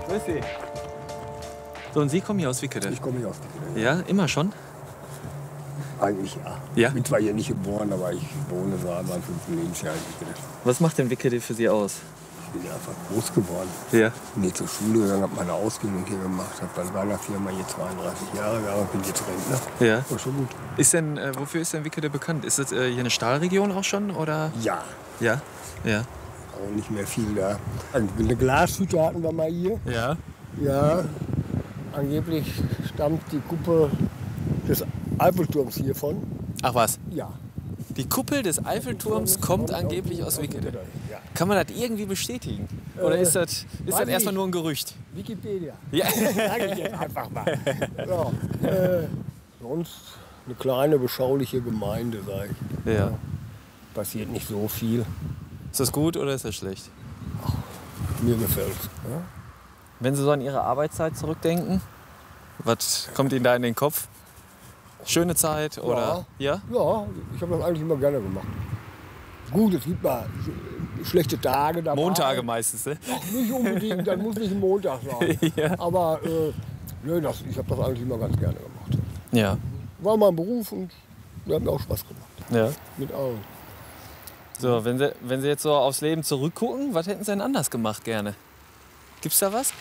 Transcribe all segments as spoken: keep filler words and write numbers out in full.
Grüß Sie. So, und Sie kommen hier aus Wickede? Ich komme hier aus Wickede. Ja, immer schon? Eigentlich ja. Ja? Ich bin zwar hier nicht geboren, aber ich wohne seit meinem fünften Lebensjahr in Wickede. Was macht denn Wickede für Sie aus? Ich bin hier einfach groß geworden. Ja. Bin hier zur Schule gegangen, habe meine Ausbildung hier gemacht, habe dann bei einer Firma hier zweiunddreißig Jahre gearbeitet, bin jetzt Rentner. Ja. War schon gut. Ist denn, äh, wofür ist denn Wickede bekannt? Ist das äh, hier eine Stahlregion auch schon, oder? Ja, Ja. Ja. aber nicht mehr viel da. Eine Glashütte hatten wir mal hier. Ja. Ja, angeblich stammt die Kuppe des Eiffelturms hiervon. Ach was? Ja. Die Kuppel des Eiffelturms kommt angeblich aus Wickede. Ja. Kann man das irgendwie bestätigen? Oder Äh, ist das, ist das weiß erstmal ich. nur ein Gerücht? Wikipedia. Ja. Sag ich jetzt einfach mal. Ja. Äh, sonst eine kleine, beschauliche Gemeinde, sag ich. Ja. Passiert nicht so viel. Ist das gut oder ist das schlecht? Mir gefällt's. Ja? Wenn Sie so an Ihre Arbeitszeit zurückdenken, was kommt Ihnen da in den Kopf? Schöne Zeit oder? Ja? Ja, ich habe das eigentlich immer gerne gemacht. Gut, es gibt mal sch- schlechte Tage dabei. Montage meistens, ne? Ach, nicht unbedingt, dann muss nicht ein Montag sein. Ja. Aber äh, nö, das, ich habe das eigentlich immer ganz gerne gemacht. Ja. War mein Beruf und der hat mir auch Spaß gemacht. Ja. Mit allen. So, wenn Sie, wenn Sie jetzt so aufs Leben zurückgucken, was hätten Sie denn anders gemacht gerne? Gibt's da was?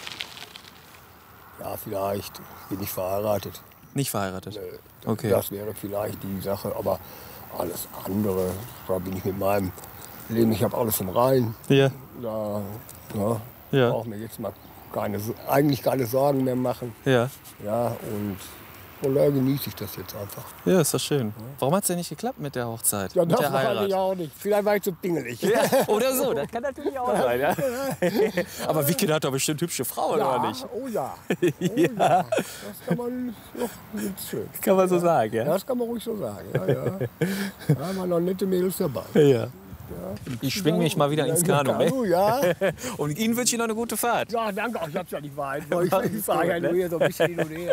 Ja, vielleicht bin ich verheiratet. Nicht verheiratet. Äh, Okay. Das wäre vielleicht die Sache, aber alles andere, da bin ich mit meinem Leben, ich habe alles im Rein. Ja. Da ja, Ja. brauche mir jetzt mal keine, eigentlich keine Sorgen mehr machen. Ja. Ja, und von daher genieße ich das jetzt einfach. Ja, ist doch schön. Warum hat es denn nicht geklappt mit der Hochzeit? Ja, mit das der weiß Heirat? ich auch nicht. Vielleicht war ich zu pingelig. Ja, oder so, das kann natürlich auch sein. Ja. Aber Wickede hat doch bestimmt hübsche Frauen, Ja, oder nicht? oh ja. Oh ja. Das kann man noch ganz schön. Kann man so sagen, ja? Das kann man ruhig so sagen. Ja, ja. Da haben wir noch nette Mädels dabei. Ja. Ich schwing mich mal wieder ins Kanu, ne? Kanu, ja. Und Ihnen wünsche ich noch eine gute Fahrt. Ja, danke. Ich hab's ja nicht weit. Ich fahre ja nur hier so ein bisschen hin und her.